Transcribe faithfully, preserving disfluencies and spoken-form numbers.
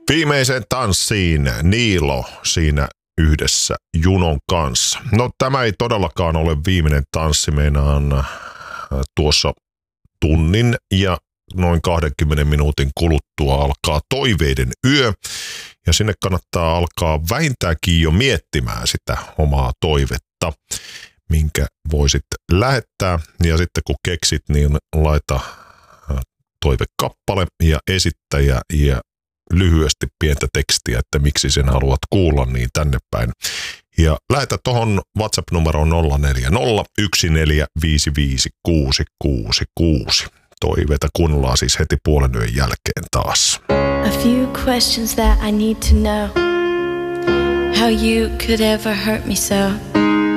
Viimeiseen tanssiin Niilo siinä yhdessä Junon kanssa. No tämä ei todellakaan ole viimeinen tanssi, meinaan tuossa tunnin ja noin kaksikymmentä minuutin kuluttua alkaa Toiveiden yö. Ja sinne kannattaa alkaa vähintäänkin jo miettimään sitä omaa toivetta, minkä voisit lähettää. Ja sitten kun keksit, niin laita toivekappale ja esittäjä ja lyhyesti pientä tekstiä, että miksi sen haluat kuulla, niin tänne päin. Ja lähetä tuohon WhatsApp-numeroon nolla neljä nolla yksi neljä viisi viisi kuusi kuusi kuusi. Toiveita kuunnellaan siis heti puolen yön jälkeen taas. A few questions that I need to know. How you could ever hurt me so.